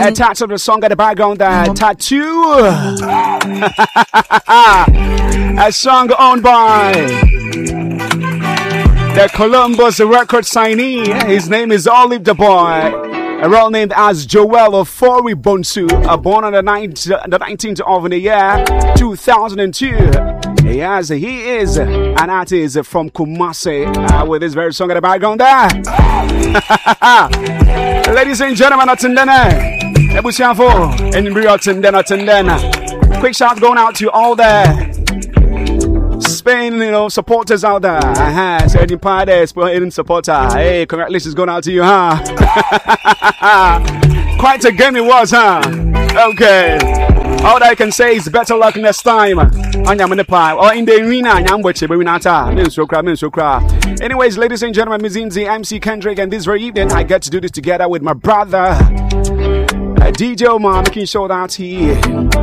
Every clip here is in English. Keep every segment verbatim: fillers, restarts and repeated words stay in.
Attached to the song at the background there, Tattoo. A song owned by the Columbus record signee. His name is Olive the Boy. A role named as Joel Ofori Bonsu, uh, born on the, ninth, uh, the nineteenth of the year two thousand two. Yes, he is an artist from Kumasi uh, with this very song in the background there. Ladies and gentlemen, Atendena, Ebusiafo, and Brio Atendena, Atendena. Quick shout going out to all the Spain, you know, supporters out there. Uh-huh. So any party, Spain supporter. Hey, congratulations going out to you, huh? Quite a game it was, huh? Okay. All that I can say is better luck next time. Or in the arena. Anyways, ladies and gentlemen, Mizinzi, M C Kendrick, and this very evening I get to do this together with my brother D J Omar, making sure that he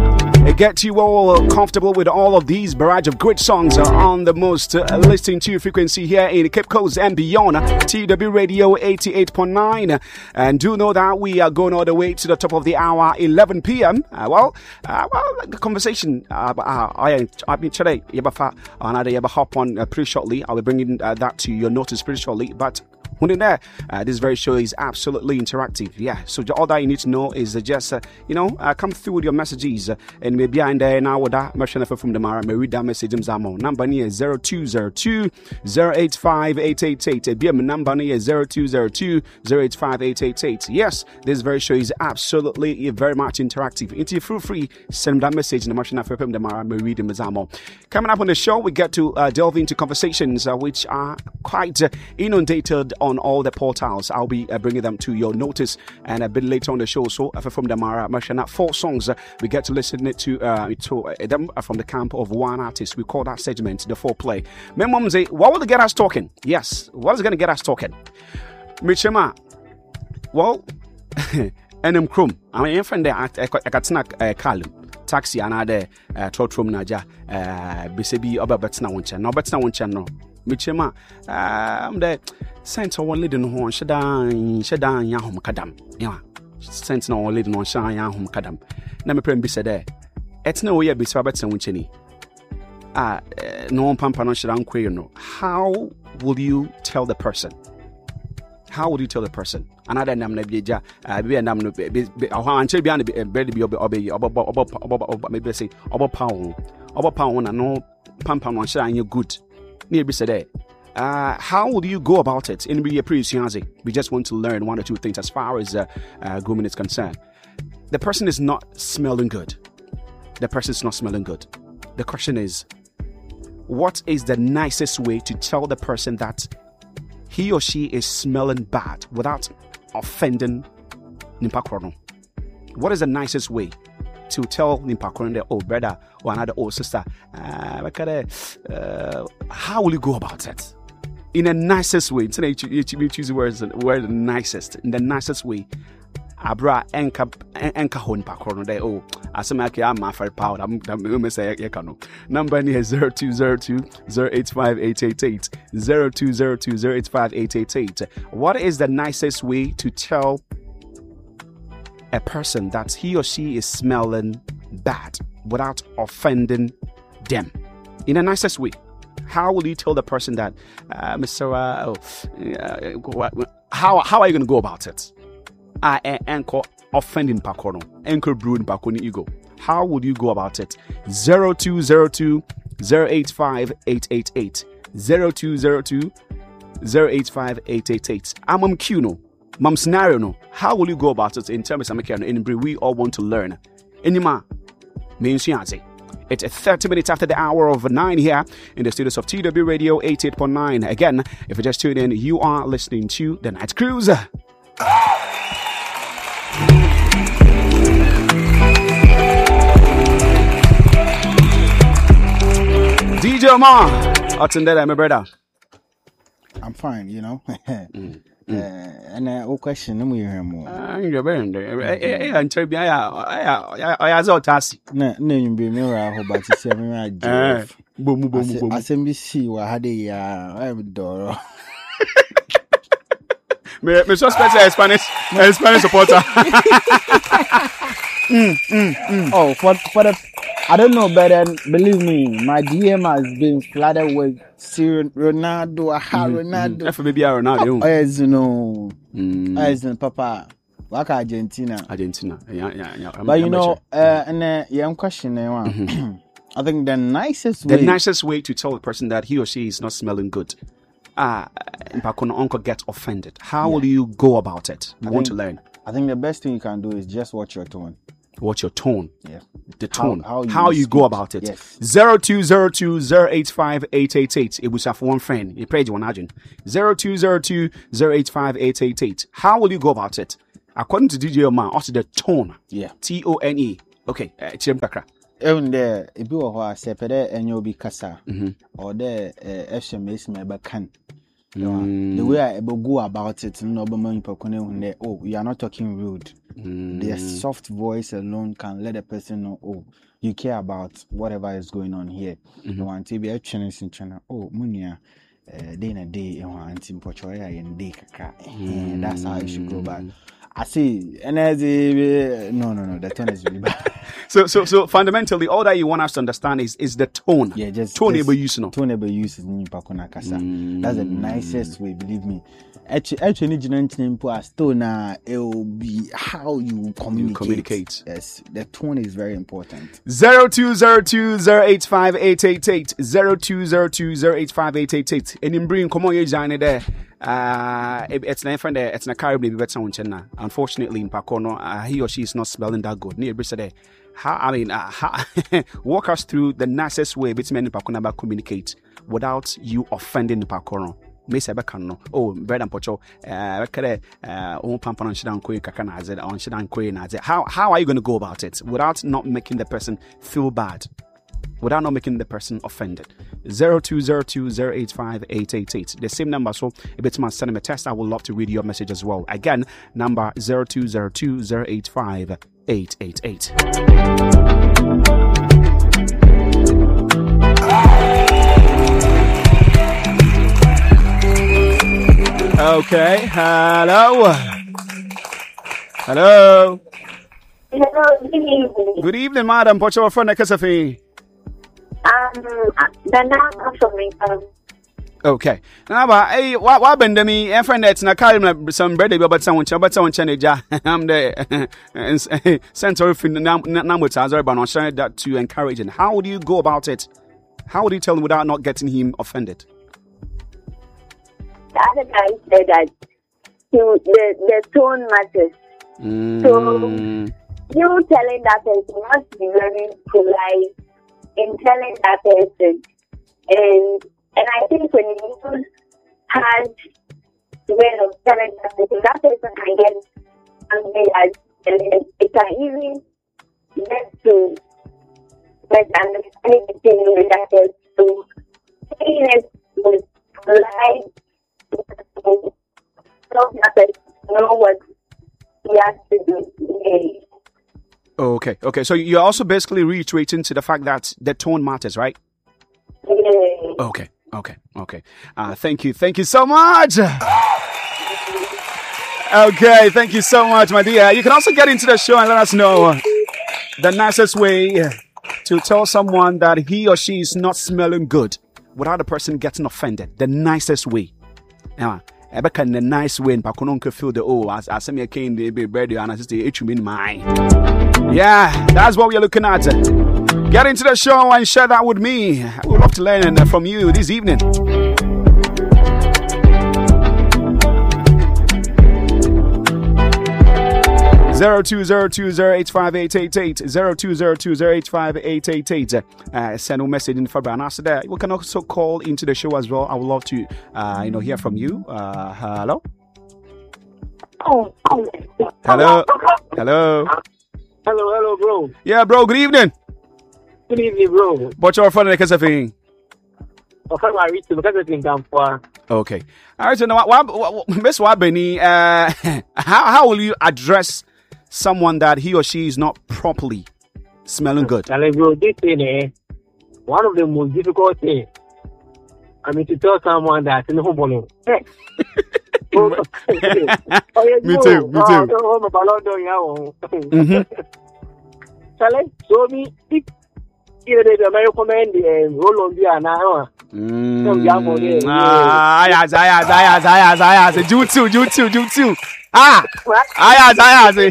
get you all comfortable with all of these barrage of great songs on the most uh, listening to frequency here in Cape Coast and beyond, T W Radio eighty-eight point nine. And do know that we are going all the way to the top of the hour, eleven p.m. Uh, well, uh, well, the conversation uh, uh, I I've been today. Yaba another yaba hop on uh, pretty shortly. I'll be bringing uh, that to your notice pretty shortly, but. When in there, uh, this very show is absolutely interactive. Yeah, so all that you need to know is uh, just, uh, you know, uh, come through with your messages. Uh, and maybe I'm there now with that machine from the Mara. May read that message. Number is zero two zero two, zero eight five eight eight eight. Be my number is zero two zero two, zero eight five eight eight eight. Yes, this very show is absolutely very much interactive. Into you feel free, send that message in the machine from the Mara. May read them. Coming up on the show, we get to uh, delve into conversations uh, which are quite uh, inundated on all the portals. I'll be uh, bringing them to your notice and a bit later on the show. So uh, from the Mara Mashana, four songs uh, we get to listen to uh, to uh, them uh, from the camp of one artist. We call that segment the foreplay. My mom say, what will get us talking? Yes, what is going to get us talking? Michema, well, and I'm Chrome. I'm a friend there. I got snack Carlin. Taxi another uh Trotrum Naja uh Bisebi Obabetina Winchen. No better one channel. Michema, um, the sense of one leading horn, Shadan, Shadan, Yahum Kadam. Yeah, sense no leading on Shan Yahum Kadam. Never pray be said there. It's no way be Sabbath and Winchini. Ah, no one pampano Shadan queer no. How will you tell the person? How would you tell the person? Another name, maybe a name, until beyond the bed be obey, maybe say, over pound, over pound, and no pampano Shan you good. Near be said, uh, how would you go about it? In be a pretty we just want to learn one or two things as far as uh, uh, grooming is concerned. The person is not smelling good. The person is not smelling good. The question is, what is the nicest way to tell the person that he or she is smelling bad without offending Nimpakrono? What is the nicest way to tell Nimpakrono that, oh brother or another oh sister, uh, uh, how will you go about it? In the nicest way. So you choose the words, word the nicest. In the nicest way. Abra enka enka hon pakrono de oh asemake am afar power am me say yekano. Number is zero two zero two, zero eight five eight eight eight, zero two zero two, zero eight five eight eight eight. What is the nicest way to tell a person that he or she is smelling bad without offending them? In the nicest way. How will you tell the person that, uh, Mister Uh, oh, uh, how how are you going to go about it? I anchor offending Pakono, anchor brewing Pakoni ego. How would you go about it? zero two zero two, zero eight five eight eight eight, zero two zero two, zero eight five eight eight eight. I'm um Kuno, Mam scenario no. How will you go about it in terms of American in we all want to learn? Anima, means it's thirty minutes after the hour of nine here in the studios of T W Radio eighty-eight point nine. Again, if you just tuned in, you are listening to The Night Cruise. D J Omar, what's in there, my brother? I'm fine, you know. mm. Uh, and uh, oh, question, I'm here more. I'm your friend. I'm tell you, I, I, I, I, I, taxi. No, no, you be me around, but you say me right. Boom, boom, boom, boom. I say me see what had a I'm door. Me, me suspect a Spanish, a Spanish supporter. Mm, mm, mm. Oh, for for the, I don't know, but then believe me, my D M has been flooded with Syrian Ronaldo, aha mm, Ronaldo. F B B Ronaldo. Oh, yes, you know, mm. As in Papa, like Argentina. Argentina, yeah, yeah, yeah. I'm, but you I'm know, sure. uh, and uh, yeah, I'm questioning one. Mm-hmm. I think the nicest the way, the nicest way to tell the person that he or she is not smelling good. Ah, uh, uncle get offended. How yeah. will you go about it? I, I want think, to learn. I think the best thing you can do is just watch your tone. Watch your tone. Yeah. The tone. How, how you, how you go about it. Yes. zero two zero two zero eight five eight eight eight. It was for one friend. You prayed one agent. zero two zero two zero eight five eight eight eight. How will you go about it? According to D J Man, also the tone. Yeah. T O N E. Okay. Chimpakra. Even there, if you are separate and you'll be kasa, or there, F M S member can. Mm. The way I go about it, no, oh, you are not talking rude. Mm. The soft voice alone can let a person know, oh, you care about whatever is going on here. Mm-hmm. You want to be a channel in China. Oh, Munia, day in a day, and want to portray and day kaka. That's how you should go back. I see, and as a, no, no, no, the tone is really bad. so, so, so fundamentally, all that you want us to understand is is the tone. Yeah, just tone able use, no. Tone able use is Nipakona Kasa. That's the nicest way, believe me. Actually, actually, tone it will be how you communicate. You communicate. Yes, the tone is very important. Zero two zero two zero eight five eight eight eight. Zero two zero two zero eight five eight eight eight. And in bring come on, you join there. Uh, it, it's not friend. It's not Caribbean. Better one channel. Unfortunately, in Pakono, uh, he or she is not smelling that good. Near Bristol, how I mean, uh, how, walk us through the nicest way between in Pakono about communicate without you offending the Pakono. Miss Ebekano, oh, bread and pocho, uh, uh, oh, pampan on Shidan Koi Kakanaze, on Shidan Koi Naze. How how are you going to go about it without not making the person feel bad? Without not making the person offended. zero two zero two zero eight five eight eight eight. The same number, so if it's my send me a text, I would love to read your message as well. Again, number zero two zero two zero eight five eight eight eight. Okay, hello. Hello. Hello, good evening. Good evening, madam. What's your phone? Kasafi? Um, the number from me. Okay. Now, but hey, what what been me? A friend that's na carry some bread about someone, but someone change. I'm the center of number to but on sharing that to encourage. And how would you go about it? How would you tell him without not getting him offended? The other guy said that you, the the tone matters. Mm. So you telling that person must be very polite in telling that person, and and I think when you use hard way of telling that person, that person can get angry as, and it can even get to misunderstanding between you and that person. So saying it with polite. Know what he has to do. Okay, okay. So you're also basically reiterating to the fact that the tone matters, right? Yeah. Okay, okay, okay. Uh, thank you, thank you so much. Okay, thank you so much, my dear. You can also get into the show and let us know the nicest way to tell someone that he or she is not smelling good without the person getting offended. The nicest way. Now, I back in the nice way, Pakonon could feel the oh, as I me a cane, the baby bread, and I just say, it you mean mine. Yeah, that's what we're looking at. Get into the show and share that with me. I would love to learn from you this evening. Zero two zero two zero eight five eight eight eight zero two zero two zero eight five eight eight eight. Uh, send a message in for Brian. After that, you can also call into the show as well. I would love to, uh, you know, hear from you. Uh, hello. Oh, oh. Hello. Hello. Hello, hello, bro. Yeah, bro. Good evening. Good evening, bro. What's your phone? Because of thing. Okay, I reach because of thing come for. Okay. All right. So now, what, Miss Wabeni, uh, how how will you address someone that he or she is not properly smelling good? Like, bro, this thing, eh, one of the most difficult things. I mean, to tell someone that in the home bolo. Me too, me too. Mm-hmm. Charlie, so me, if you may recommend the roll on the now. Mm. Ah, ayaz, ayaz, ayaz, ayaz, ayaz. Jutsu, jutsu, jutsu. Ah, ayaz, ayaz.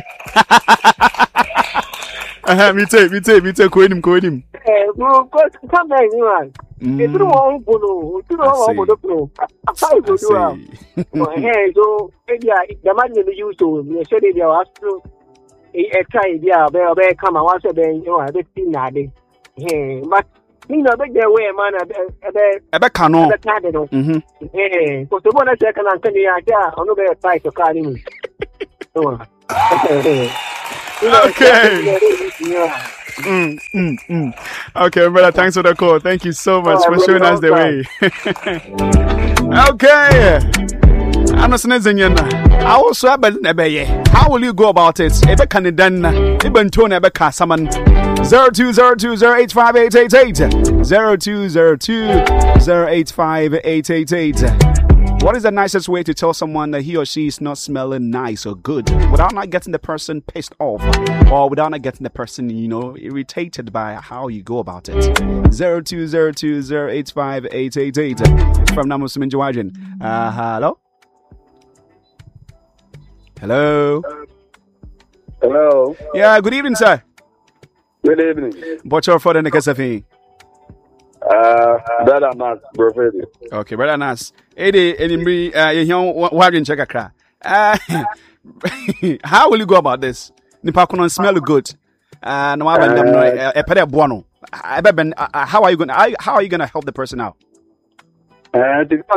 Uh, me too, me too, me too. Go him, go him. Eh, bro, come back, man. It's no one polo, it's no one polo. I say go do am. Hey, so maybe the man you use to, you say they are to a try dia be be come and once be you know, be tin na dey. Hey, but me no be the way man e be e be kan no. E be kan dey no. Mhm. Eh, ko so bona say kan kan ya ja, ono be fight to carry me. So. Okay. Mm, mm, mm. Okay, brother, thanks for the call. Thank you so much for showing us the way. Okay. I'm not saying I also have a how will you go about it? Ebe Canadian, Eben Tone, Ebe Casaman. zero two zero two zero eight five eight eight eight. zero two zero two zero eight five eight eight eight. What is the nicest way to tell someone that he or she is not smelling nice or good without not getting the person pissed off or without not getting the person, you know, irritated by how you go about it? zero two zero two zero eight five eight eight eight. From Namusumin Jawajin. Uh, hello? Hello? Hello? Yeah, good evening, sir. Good evening. What's your father in the Kasafi? Uh, brother Nas, brother. Okay, brother Nas. Ede, anybody, uh, you know, what you check a crack? Uh, how will you go about this? Nipa kono smell good. Uh, no, I don't know. A pere buono. How are you going? How are you going to help the person out? Uh,